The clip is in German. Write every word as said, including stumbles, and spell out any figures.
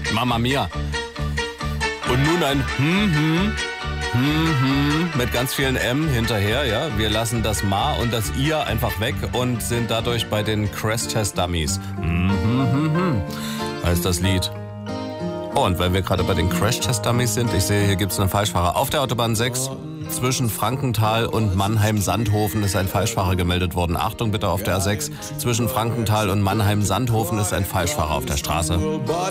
Mamma Mia. Und nun ein hm, hm, hm, hm mit ganz vielen M hinterher, ja. Wir lassen das Ma und das Ihr einfach weg und sind dadurch bei den Crash Test Dummies. Hm, hm, hm, hm, heißt das Lied. Oh, und wenn wir gerade bei den Crash Test Dummies sind, ich sehe, hier gibt es einen Falschfahrer. Auf der Autobahn sechs zwischen Frankenthal und Mannheim-Sandhofen ist ein Falschfahrer gemeldet worden. Achtung bitte auf der A sechs zwischen Frankenthal und Mannheim-Sandhofen ist ein Falschfahrer auf der Straße.